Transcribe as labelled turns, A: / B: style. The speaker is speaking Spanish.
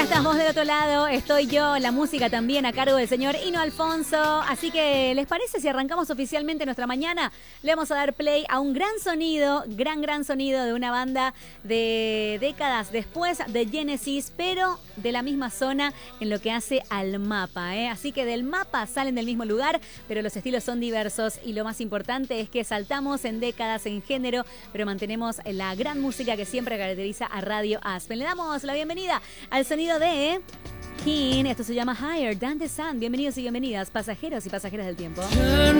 A: estamos del otro lado, estoy yo, la música también a cargo del señor Hino Alfonso. Así que, ¿les parece si arrancamos oficialmente nuestra mañana? Le vamos a dar play a un gran sonido, gran sonido de una banda de décadas después de Genesis, pero de la misma zona en lo que hace al mapa, ¿eh? Así que del mapa salen del mismo lugar, pero los estilos son diversos y lo más importante es que saltamos en décadas, en género, pero mantenemos la gran música que siempre caracteriza a Radio Aspen. Le damos la bienvenida al sonido de King. Esto se llama Higher Than the Sun. Bienvenidos y bienvenidas, pasajeros y pasajeras del tiempo.